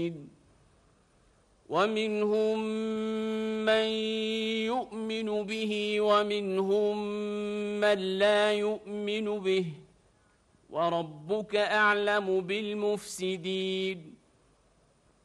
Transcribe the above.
شهيد ومنهم من يؤمن به ومنهم من لا يؤمن به وربك أعلم بالمفسدين